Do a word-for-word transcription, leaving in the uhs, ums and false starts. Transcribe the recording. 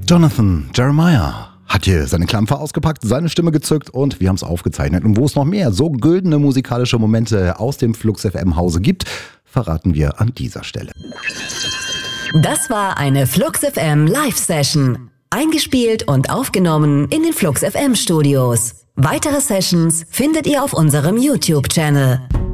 Jonathan Jeremiah hat hier seine Klampfe ausgepackt, seine Stimme gezückt und wir haben es aufgezeichnet. Und wo es noch mehr so güldene musikalische Momente aus dem Flux F M Hause gibt, verraten wir an dieser Stelle. Das war eine Flux F M Live-Session. Eingespielt und aufgenommen in den Flux F M Studios. Weitere Sessions findet ihr auf unserem YouTube-Channel.